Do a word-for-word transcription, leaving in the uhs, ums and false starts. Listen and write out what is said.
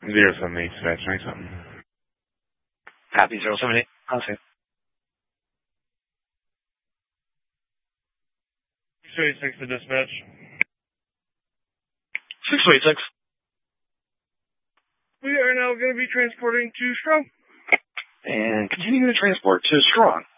Zero seven eight, dispatch, nine something. Copy, zero seven eight. I'll see. six two eight six to dispatch. six two eight six. We are now going to be transporting to Strong. And continuing to transport to Strong.